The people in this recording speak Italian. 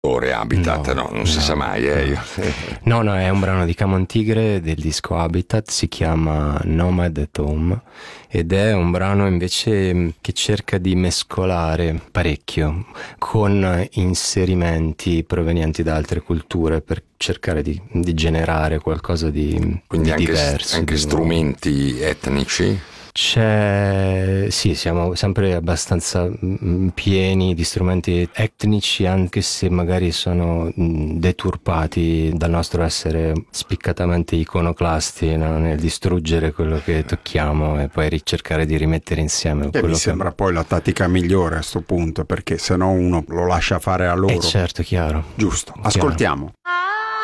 Habitat, no, non si sa mai. No, è un brano di Camon Tigre del disco Habitat, si chiama Nomad at Home ed è un brano invece che cerca di mescolare parecchio con inserimenti provenienti da altre culture per cercare di generare qualcosa di Quindi di diverso. anche strumenti etnici? Sì, siamo sempre abbastanza pieni di strumenti etnici, anche se magari sono deturpati dal nostro essere spiccatamente iconoclasti, no? Nel distruggere quello che tocchiamo e poi ricercare di rimettere insieme Che quello mi sembra poi la tattica migliore a sto punto, perché se no uno lo lascia fare a loro. certo, chiaro. Giusto, Chiaro. ascoltiamo.